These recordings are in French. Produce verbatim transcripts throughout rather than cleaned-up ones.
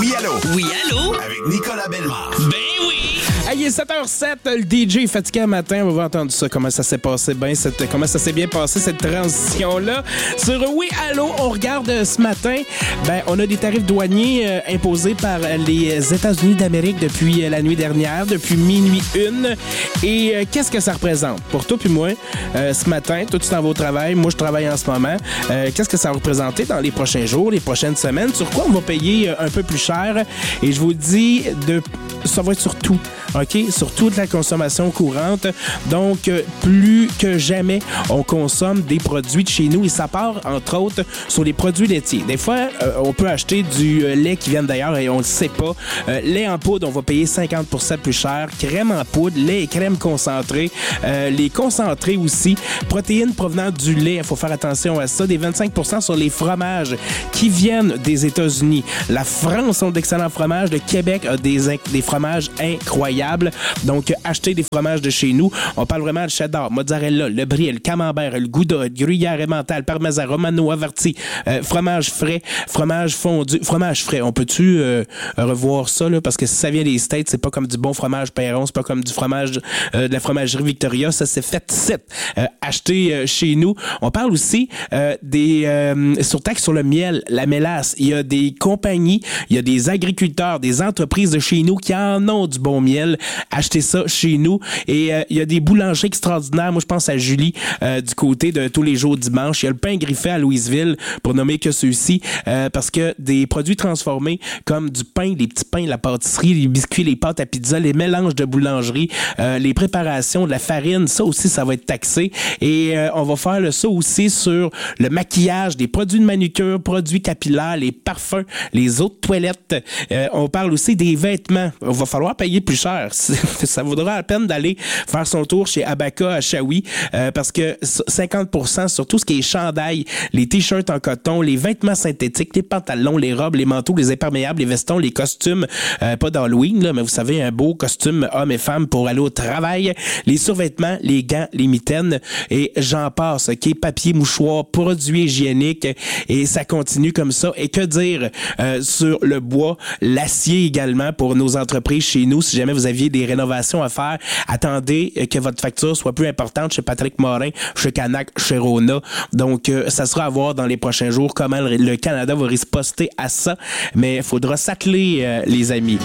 Oui, allô? Oui, allô? Avec Nicolas Bellemare. Ben oui! Hey, il est sept heures zéro sept, le D J est fatigué un matin. On va avoir entendu ça, comment ça s'est passé bien, cette, comment ça s'est bien passé, cette transition-là. Sur Oui, allô, on regarde euh, ce matin, ben, on a des tarifs douaniers euh, imposés par les États-Unis d'Amérique depuis euh, la nuit dernière, depuis minuit une. Et euh, qu'est-ce que ça représente? Pour toi puis moi, euh, ce matin, toi tu t'en vas au travail, moi je travaille en ce moment. Euh, qu'est-ce que ça va représenter dans les prochains jours, les prochaines semaines? Sur quoi on va payer euh, un peu plus cher? Et je vous dis, de, ça va être sur tout. OK? Sur toute la consommation courante. Donc, euh, plus que jamais, on consomme des produits de chez nous et ça part, entre autres, sur les produits laitiers. Des fois, euh, on peut acheter du euh, lait qui vient d'ailleurs et on le sait pas. Euh, lait en poudre, on va payer cinquante pour cent plus cher. Crème en poudre, lait et crème concentrée. Euh, les concentrés aussi. Protéines provenant du lait, il faut faire attention à ça. Des vingt-cinq pour cent sur les fromages qui viennent des États-Unis. La France a d'excellents fromages. Le Québec a des, inc- des fromages incroyables. Donc, achetez des fromages de chez nous. On parle vraiment de cheddar, mozzarella, le brie, le camembert, le gouda, le gruyère emmental, parmesan, romano, averti, euh, fromage frais, fromage fondu, fromage frais. On peut-tu euh, revoir ça, là? Parce que si ça vient des States, c'est pas comme du bon fromage Perron, c'est pas comme du fromage euh, de la fromagerie Victoria. Ça, c'est fait ici. Euh, acheté euh, chez nous. On parle aussi euh, des euh, surtaxes sur le miel, la mélasse. Il y a des compagnies, il y a des agriculteurs, des entreprises de chez nous qui en ont du bon miel. Achetez ça chez nous. Et euh, il y a des boulangeries extraordinaires. Moi, je pense à Julie euh, du côté de tous les jours dimanche. Il y a le pain griffé à Louisville, pour nommer que ceux-ci, euh, parce que des produits transformés comme du pain, les petits pains, la pâtisserie, les biscuits, les pâtes à pizza, les mélanges de boulangerie, euh, les préparations de la farine, ça aussi, ça va être taxé. Et euh, on va faire le ça aussi sur le maquillage, des produits de manucure, produits capillaires, les parfums, les eaux de toilette. Euh, on parle aussi des vêtements. Il va falloir payer plus cher. Ça vaudra la peine d'aller faire son tour chez Abaca à Shawi euh, parce que cinquante pour cent sur tout ce qui est chandail, les t-shirts en coton, les vêtements synthétiques, les pantalons, les robes, les manteaux, les imperméables, les vestons, les costumes, euh, pas d'Halloween, là, mais vous savez, un beau costume homme et femme pour aller au travail, les survêtements, les gants, les mitaines et j'en passe, OK? Papier, mouchoir, produits hygiéniques et ça continue comme ça. Et que dire euh, sur le bois, l'acier également pour nos entreprises chez nous, si jamais vous aviez des rénovations à faire, attendez que votre facture soit plus importante chez Patrick Morin, chez Canac, chez Rona. Donc, euh, ça sera à voir dans les prochains jours comment le, le Canada va riposter à ça. Mais il faudra s'atteler, euh, les amis.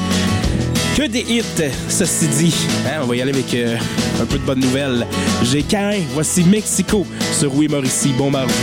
Que des hits, ceci dit. Hein, on va y aller avec euh, un peu de bonnes nouvelles. J'ai Cain, voici Mexico sur Oui Mauricie. Bon mardi.